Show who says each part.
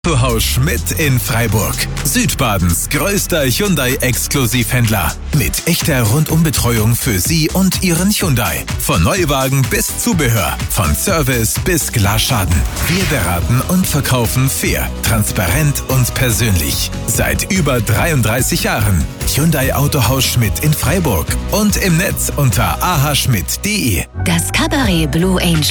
Speaker 1: Autohaus Schmidt in Freiburg. Südbadens größter Hyundai-Exklusivhändler. Mit echter Rundumbetreuung für Sie und Ihren Hyundai. Von Neuwagen bis Zubehör. Von Service bis Glasschaden. Wir beraten und verkaufen fair, transparent und persönlich. Seit über 33 Jahren. Hyundai Autohaus Schmidt in Freiburg. Und im Netz unter ahschmidt.de.
Speaker 2: Das Cabaret Blue Angel